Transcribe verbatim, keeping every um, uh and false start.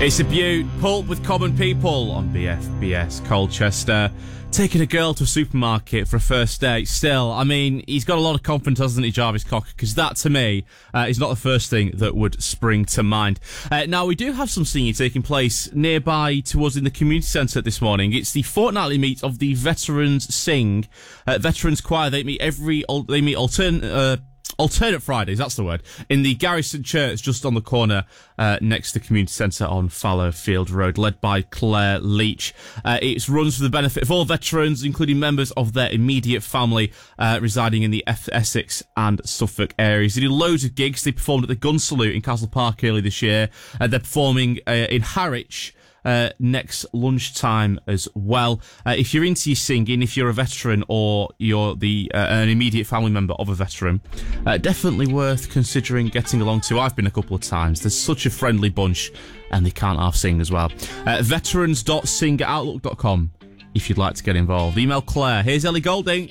It's a beaut. Pulp with Common People on B F B S Colchester. Taking a girl to a supermarket for a first date. Still, I mean, he's got a lot of confidence, hasn't he, Jarvis Cocker? Because that, to me, uh, is not the first thing that would spring to mind. Uh, now, we do have some singing taking place nearby to us in the community centre this morning. It's the fortnightly meet of the Veterans Sing. Uh, Veterans Choir, they meet every, they meet alternate, uh, Alternate Fridays, that's the word, in the Garrison Church just on the corner uh, next to the community centre on Fallowfield Road, led by Claire Leach. Uh, it runs for the benefit of all veterans, including members of their immediate family uh, residing in the F- Essex and Suffolk areas. They do loads of gigs. They performed at the Gun Salute in Castle Park earlier this year. Uh, they're performing uh, in Harwich Uh, next lunchtime as well. Uh, if you're into your singing, if you're a veteran or you're the uh, an immediate family member of a veteran, uh, definitely worth considering getting along to. I've been a couple of times. There's such a friendly bunch and they can't half sing as well. Uh, veterans dot sing at outlook dot com if you'd like to get involved. Email Claire. Here's Ellie Goulding.